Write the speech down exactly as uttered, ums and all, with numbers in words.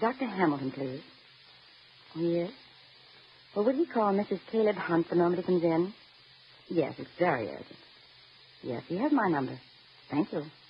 Doctor Hamilton, please. Yes? Well, would he call Missus Caleb Hunt the moment he comes in? Yes, it's very urgent. Yes, he has my number. Thank you.